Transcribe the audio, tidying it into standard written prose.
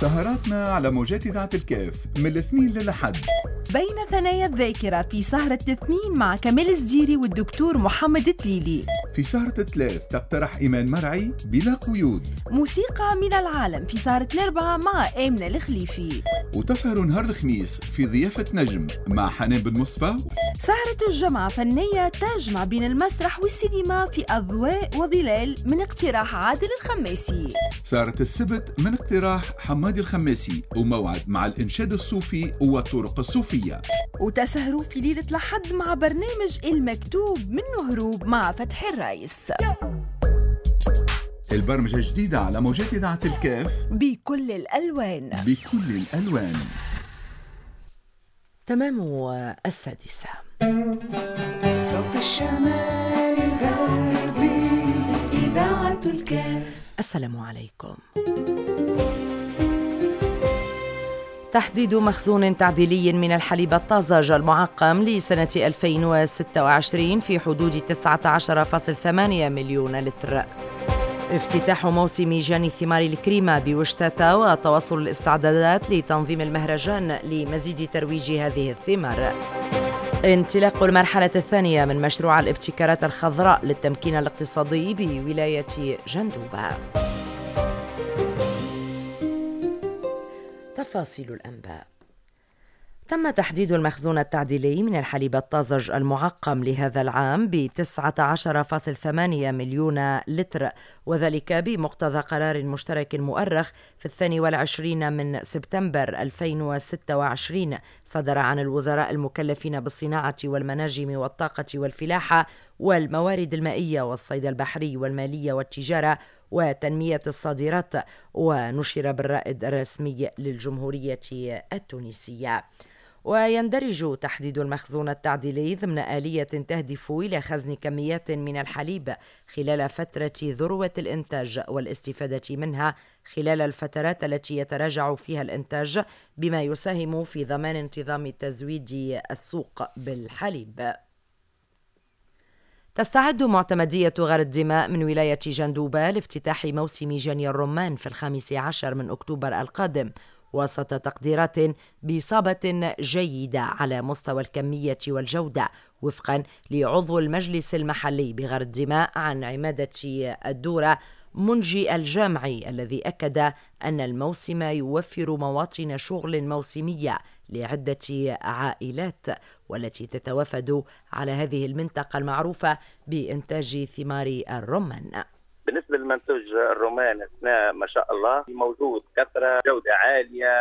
سهراتنا على موجات إذاعة الكاف من الاثنين للأحد بين ثنايا الذاكرة في سهرة الاثنين مع كمال الزديري والدكتور محمد تليلي. في سهرة الثلاث تقترح إيمان مرعي بلا قيود. موسيقى من العالم في سهرة الأربعة مع آمنة الخليفي. وتسهر نهار الخميس في ضيافة نجم مع حنان بن مصطفى. سهرة الجمعة فنية تجمع بين المسرح والسينما في أضواء وظلال من اقتراح عادل الخماسي. سهرة السبت من اقتراح حمادي الخماسي وموعد مع الإنشاد الصوفي والطرق الصوفية. وتسهروا في ليلة الأحد مع برنامج المكتوب منه هروب مع فتح الرايس. البرمجة جديدة على موجات إذاعة الكاف بكل الألوان. بكل الألوان. تمام 6:00. صوت الشمال الغربي إذاعة الكاف. السلام عليكم. تحديد مخزون تعديلي من الحليب الطازج المعقم لسنة 2026 في حدود 19.8 مليون لتر. افتتاح موسم جني ثمار الكريمة بوشتاتا وتواصل الاستعدادات لتنظيم المهرجان لمزيد ترويج هذه الثمار. انطلاق المرحلة الثانية من مشروع الابتكارات الخضراء للتمكين الاقتصادي بولاية جندوبة. تفاصيل الأنباء. تم تحديد المخزون التعديلي من الحليب الطازج المعقم لهذا العام ب 19.8 مليون لتر، وذلك بمقتضى قرار مشترك مؤرخ في 22 من سبتمبر 2026 صدر عن الوزراء المكلفين بالصناعة والمناجم والطاقة والفلاحة والموارد المائية والصيد البحري والمالية والتجارة وتنمية الصادرات، ونشر بالرائد الرسمي للجمهورية التونسية. ويندرج تحديد المخزون التعديلي ضمن آلية تهدف إلى خزن كميات من الحليب خلال فترة ذروة الإنتاج والاستفادة منها خلال الفترات التي يتراجع فيها الإنتاج، بما يساهم في ضمان انتظام تزويد السوق بالحليب. تستعد معتمدية غار الدماء من ولاية جندوبة لافتتاح موسم جني الرمان في 15 من أكتوبر القادم، وسط تقديرات بإصابة جيدة على مستوى الكمية والجودة، وفقا لعضو المجلس المحلي بغار الدماء عن عمادة الدورة منجي الجامعي، الذي أكد أن الموسم يوفر مواطن شغل موسمية لعدة عائلات والتي تتوافد على هذه المنطقة المعروفة بإنتاج ثمار الرمان. بالنسبة لمنتوج الرومان أثناء ما شاء الله موجود كثرة جودة عالية.